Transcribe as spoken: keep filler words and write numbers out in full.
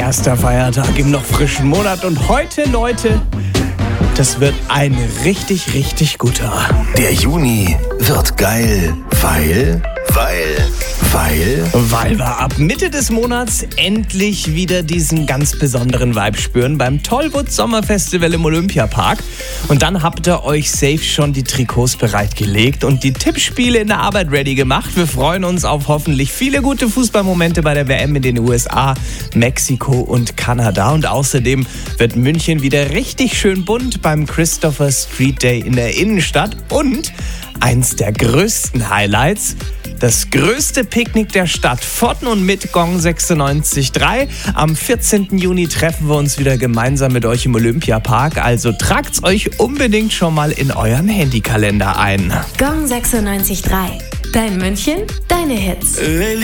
Erster Feiertag im noch frischen Monat und heute, Leute, das wird ein richtig, richtig guter. Der Juni wird geil, weil, weil, weil... Weil wir ab Mitte des Monats endlich wieder diesen ganz besonderen Vibe spüren beim Tollwood Sommerfestival im Olympiapark. Und dann habt ihr euch safe schon die Trikots bereitgelegt und die Tippspiele in der Arbeit ready gemacht. Wir freuen uns auf hoffentlich viele gute Fußballmomente bei der W M in den U S A, Mexiko und Kanada. Und außerdem wird München wieder richtig schön bunt beim Christopher Street Day in der Innenstadt. Und eins der größten Highlights: das größte Picknick der Stadt von und mit Gong sechsundneunzig Komma drei. Am vierzehnten Juni treffen wir uns wieder gemeinsam mit euch im Olympiapark. Also tragt's euch unbedingt schon mal in euren Handykalender ein. Gong sechsundneunzig Komma drei. Dein München, deine Hits.